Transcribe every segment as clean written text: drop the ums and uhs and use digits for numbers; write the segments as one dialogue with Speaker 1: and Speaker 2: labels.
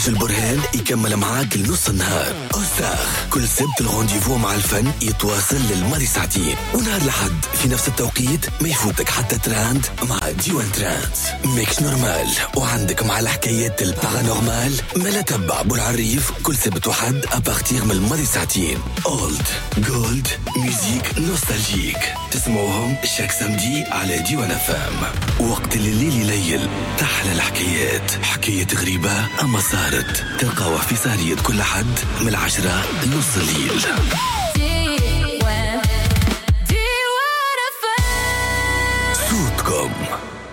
Speaker 1: البرهان يكمل معاك لنص النهار. أوساخ كل سبت الرونديفو مع الفن يتواصل للماضي ساعتين، ونهار لحد في نفس التوقيت ما يفوتك حتى تراند مع ديوان تراند ميكس نورمال. وعندك مع الحكايات البارانورمال ملا تبع بولعريف كل سبت وحد أبارتير من الماضي ساعتين. أولد جولد ميوزيك نوستالجيك تسمعوهم شاك سمدي على ديوان فام. وقت الليل يليل تحلى الحكايات، حكاية غريبة أما صارت تلقاوها في سهرية كل حد من 10 لنص الليل. صوتكم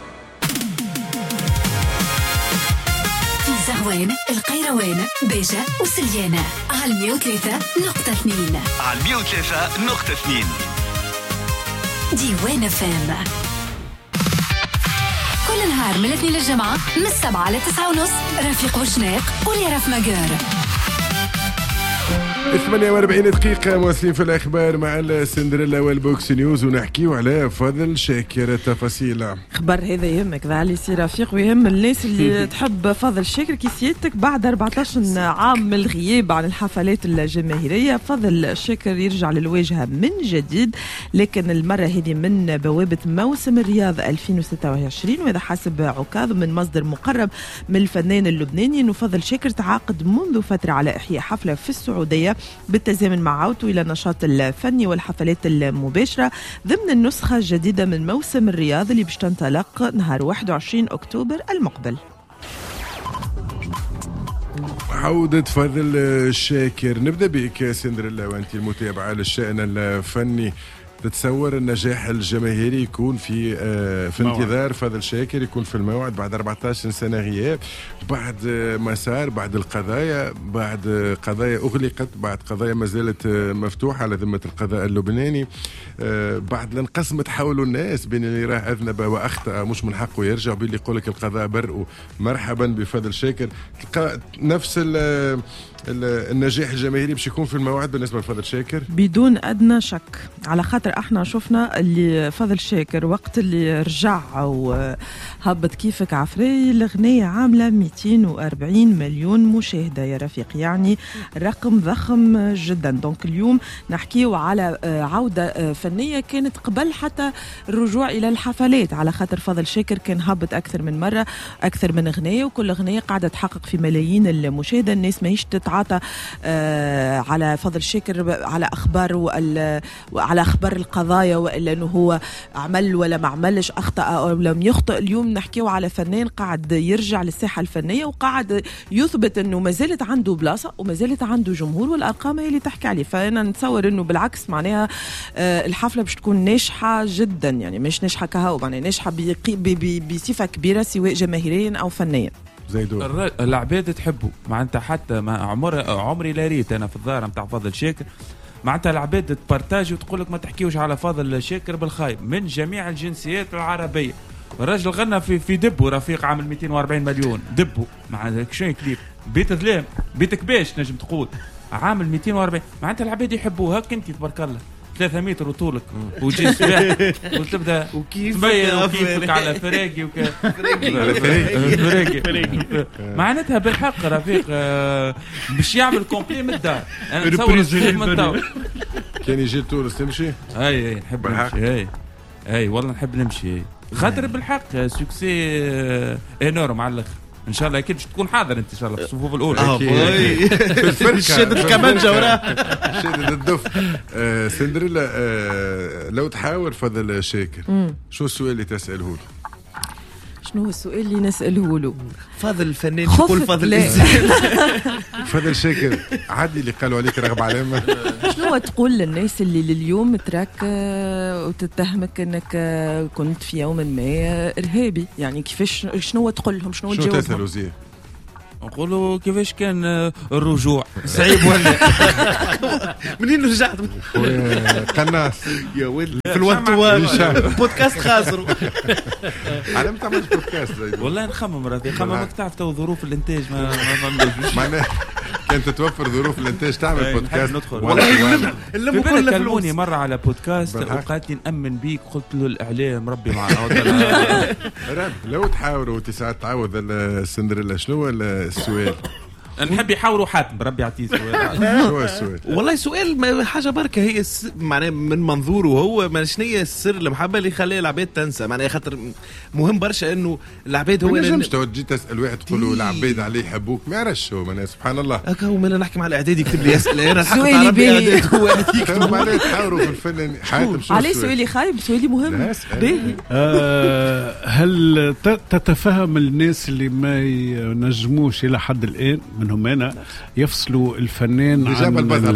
Speaker 2: في زهوان، القيروان، بيجة وسليانة على 103.2
Speaker 3: على 103.2
Speaker 2: ديوان فام. كل نهار من الاثنين للجمعة من 7 ل 9:30 رفيق وشناق وليرف مجار.
Speaker 4: 48 دقيقة مواصلين في الأخبار مع السندريلا والبوكس نيوز، ونحكيو على فضل شاكر. التفاصيل
Speaker 5: خبر هذا يهمك ذا علي سي رفيق ويهم الناس اللي تحب فضل شاكر كي سيادتك. بعد 14 عام من الغياب عن الحفلات الجماهيرية، فضل شاكر يرجع للواجهة من جديد، لكن المرة هذه من بوابة موسم الرياض 2026. وهذا حسب عكاظ من مصدر مقرب من الفنان اللبناني أنه فضل شاكر تعاقد منذ فترة على إحياء حفلة في السعودية بالتزامن مع عودته إلى النشاط الفني والحفلات المباشرة ضمن النسخة الجديدة من موسم الرياض اللي باش تنطلق نهار 21 أكتوبر المقبل.
Speaker 4: عودة فضل شاكر، نبدأ بك سندريلا وأنت المتابعة للشأن الفني. تتصور النجاح الجماهيري يكون في انتظار فضل شاكر، يكون في الموعد بعد 14 سنة غياب، بعد مسار، بعد القضايا، بعد قضايا أغلقت، بعد قضايا ما زالت مفتوحة على ذمة القضاء اللبناني، بعد لانقسمت حول الناس بين اللي راه أذنب وأخطأ مش من حقه يرجع، باللي يقول لك القضاء برئه. مرحبا بفضل شاكر. تلقى نفس النجاح الجماهيري باش يكون في الموعد بالنسبة لفضل شاكر
Speaker 5: بدون أدنى شك، على خاطر احنا شفنا اللي فضل شاكر وقت اللي رجع وهبط كيفك عفري الأغنية عاملة 240 مليون مشاهدة يا رفيق، يعني رقم ضخم جدا. دونك اليوم نحكيو على عودة فنية كانت قبل حتى الرجوع إلى الحفلات، على خاطر فضل شاكر كان هبط أكثر من مرة، أكثر من أغنية، وكل أغنية قاعدة تحقق في ملايين المشاهدة. الناس ما تتعاطى على فضل شاكر على أخبار وعلى أخبار القضايا، وإلا أنه هو عمل ولا ما عملش، أخطأ أو لم يخطئ. اليوم نحكيو على فنان قاعد يرجع للساحة الفنية وقاعد يثبت أنه ما زالت عنده بلاصة وما زالت عنده جمهور، والأرقام هي اللي تحكي عليه. فأنا نتصور أنه بالعكس معناها الحفلة باش تكون ناجحة جدا، يعني مش ناجحة كهو، معناها ناجحة بصفة كبيرة سواء جماهيريا أو فنيا.
Speaker 6: العباد تحبه معناتها، حتى ما عمري لا ريت أنا في الظاهرة متاع فضل شاكر معناتها العباد تبارتاج وتقول لك ما تحكيوش على فضل شاكر بالخايب من جميع الجنسيات العربية. الرجل غنى في دبو رفيق عامل 240 مليون دبو مع شنو كليب بيت ظلام بيت كباش نجم تقول عامل 240. معناتها العباد يحبوها. هاك انت تبارك الله 3 متر وطولك وجيس سباح وتبدا تبين وكيفك على فراقي فراقي معناتها بالحق رفيق باش يعمل كومبلي من الدار. انا نتصور من الدار
Speaker 4: كان يجي لتونس تمشي.
Speaker 6: اي نحب نمشي. اي والله نحب نمشي خاطر بالحق سوكسي انورم على الاخر. ان شاء الله اكيد تكون حاضر انت ان شاء الله في الصفوف الاولى.
Speaker 7: شدت كمان جوراه
Speaker 4: شدت الدف. سندريلا لو تحاور فضل شاكر شو السؤال اللي تسأله له؟
Speaker 5: شنو هو السؤال اللي نسأله له؟
Speaker 7: فضل الفنان يقول فضل
Speaker 4: فضل شاكر عادي اللي قالوا عليك رغب علامة.
Speaker 5: شنو تقول للناس اللي لليوم تراك وتتهمك انك كنت في يوم ما ارهابي؟ يعني كيفاش شنو تقول لهم؟ شنو تجاوبهم؟
Speaker 4: تسألوا زين
Speaker 6: نقولوا كيفاش كان الرجوع
Speaker 7: صعيب ولا منين رجعت
Speaker 4: قناص
Speaker 7: يا ولد في الوقت بودكاست خاسر
Speaker 4: على ما تعملش بودكاست
Speaker 6: والله نخمم راضي خممك تعرف تو ظروف الانتاج ما
Speaker 4: معناها كانت تتوفر ظروف الانتاج تعمل بودكاست.
Speaker 7: والله اللي
Speaker 6: كلموني مره على بودكاست وقالت لي نأمن بيك، قلت له الاعلام ربي معنا.
Speaker 4: لو تحاوروا وتساعد تعاود السندريلا شنو السؤال؟
Speaker 6: نحب يحاوروا حاتم ربي يعطيه
Speaker 4: شو السؤال؟
Speaker 7: والله سؤال حاجه بركه هي معناها من منظوره هو ما شنية السر المحبه اللي خلى العباد تنسى معناها خاطر مهم برشا انه العباد هو
Speaker 4: ما نجمش تجي تسال واحد تقول له العباد عليه يحبوك ما يعرفش هو معناها سبحان الله
Speaker 7: هكا هو مالا نحكي مع الاعدادي يكتب لي اسئله انا الحق
Speaker 5: سؤالي باهي
Speaker 7: هو يكتب
Speaker 4: معناها تحاوروا في الفن حاتم شو
Speaker 5: عليه سؤالي خايب سؤالي مهم باهي.
Speaker 8: هل تتفهم الناس اللي ما ينجموش الى حد الان منهم انا يفصلوا الفنان
Speaker 4: عن البذر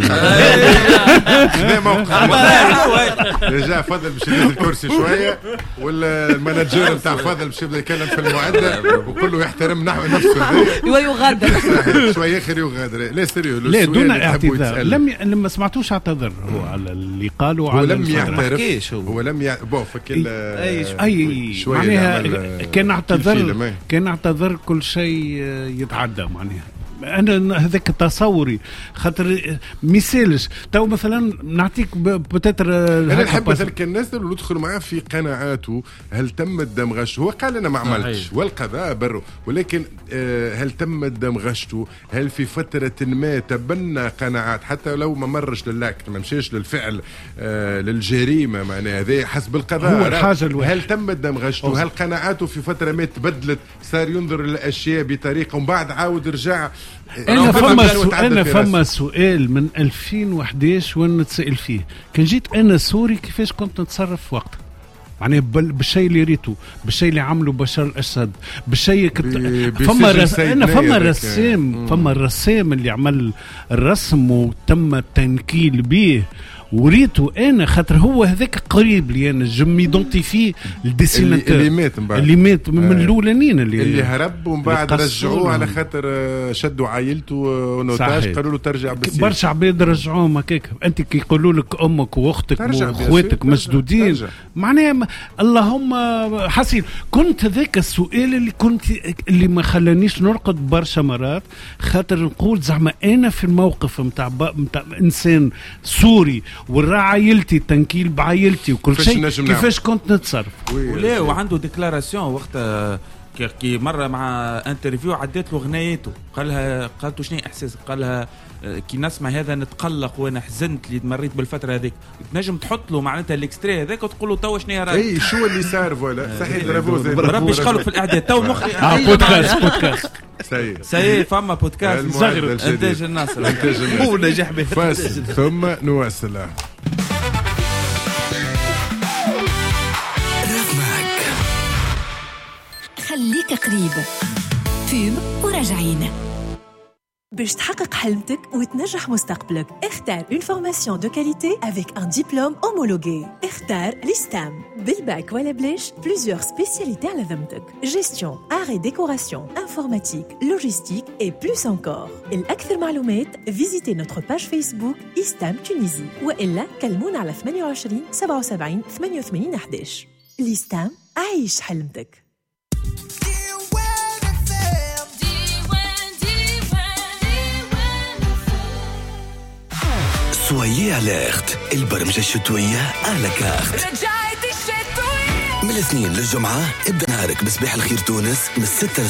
Speaker 4: موقع رجع فضل باش يدير الكرسي شويه والمانجر نتاع فضل باش يبدا يتكلم في المعده وكله يحترم نفسه
Speaker 5: ويغادر
Speaker 4: شويه اخر يغادر. لا سيريو
Speaker 8: لا دون اعتذار لما سمعتوش اعتذر هو على اللي قالوا
Speaker 4: هو لم يعترف هو لم فكل
Speaker 8: اي معناها كان اعتذر كل شيء يتعدى معناها. انا هذاك تصوري خاطر مثالش تو مثلا نعطيك بتاتر
Speaker 4: انا نحب مثلا الناس اللي يدخلوا معاه في قناعاته هل تم الدمغش هو قال انا ما عملتش والقضاء بره ولكن هل تم دمغشته هل في فتره ما تبنى قناعات حتى لو ما مرش للاكت ما مشيش للفعل للجريمه معناها هذا حسب القضاء
Speaker 8: هو الحاجه
Speaker 4: هل تم دمغشته هل قناعاته في فتره ما تبدلت صار ينظر للاشياء بطريقه ومن بعد عاود رجع.
Speaker 8: أنا فما سؤال من 2011 وانا نتسأل فيه كان جيت أنا سوري كيفاش كنت نتصرف وقتها يعني بالشيء اللي ريته بالشيء اللي عمله بشار الأسد بالشيء فما الرسام اللي عمل الرسم وتم التنكيل به وريته انا خاطر هو هذاك قريب لي انا جمي دونتيفي الديسيناتور اللي مات من الاولانيين
Speaker 4: اللي هرب ومن بعد رجعوه على خاطر شدوا عائلته ونوتاج قالوا له ترجع بالسيف
Speaker 8: برشا عباد رجعوهم هكاك انت كي يقولوا لك امك واختك واخواتك مسدودين معناها اللهم حسين كنت هذاك السؤال اللي ما خلانيش نرقد برشا مرات خاطر نقول زعما انا في الموقف نتاع انسان سوري والعائلتي تنكيل بعائلتي وكل شيء كيفاش كنت نتصرف
Speaker 6: ولا وعنده ديكلاراسيون وقتها كي مره مع انترفيو عدت له غنايته قالت له شنو احساسك قال لها كي نسمع هذا نتقلق وانا حزنت اللي مريت بالفتره هذيك تنجم تحط له معناتها الاكستري هذاك وتقول له تو شنو رايك
Speaker 4: اي شو اللي صار ولا صحيح برافو
Speaker 6: ربي يشغلوا في الاعداد تو مخي
Speaker 8: بودكاست
Speaker 6: سي فما بودكاست صغير انتاج الناصر
Speaker 7: هو نجح به
Speaker 4: فاصل ثم نواصل.
Speaker 2: خليك قريب فيلم وراجعين.
Speaker 9: باش تحقق حلمتك وتنجح مستقبلك اختار une formation de qualité avec un diplôme homologué. اختار l'ISTAM بالباك ولا بلاش plusieurs spécialités على ذمتك gestion, art et décoration, informatique, logistique et plus encore. الأكثر معلومات visitez notre page Facebook ISTAM Tunisie وإلا كلمونا على 28 77 88 11. l'ISTAM عيش حلمتك.
Speaker 1: سويي أليرت البرمجة الشتوية على كارت من الاثنين للجمعة ابدأ نهارك بصباح الخير تونس من 6